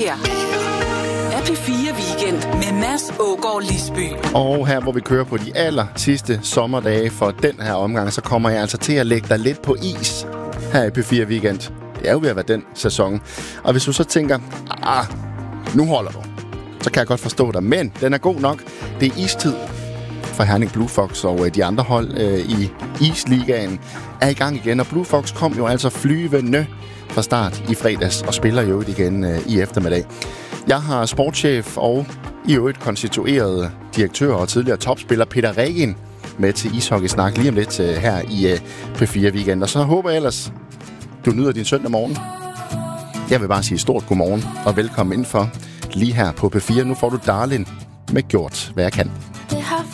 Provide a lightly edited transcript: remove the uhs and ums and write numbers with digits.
her er P4 Weekend med Mads Aagaard Lisby. Og her, hvor vi kører på de aller sidste sommerdage for den her omgang, så kommer jeg altså til at lægge dig lidt på is her i P4 Weekend. Det er jo ved at være den sæson. Og hvis du så tænker, nu holder du, så kan jeg godt forstå dig. Men den er god nok. Det er istid for Herning Blue Fox, og de andre hold i Isligaen er i gang igen. Og Blue Fox kom jo altså flyvende fra start i fredags og spiller jo igen i eftermiddag. Jeg har sportschef og i øvrigt konstitueret direktør og tidligere topspiller Peter Regin med til ishockeysnak lige om lidt her i P4 Weekend. Og så håber jeg ellers, du nyder din søndag morgen. Jeg vil bare sige stort godmorgen og velkommen indenfor lige her på P4. Nu får du Darlin med Gjort, hvad jeg kan.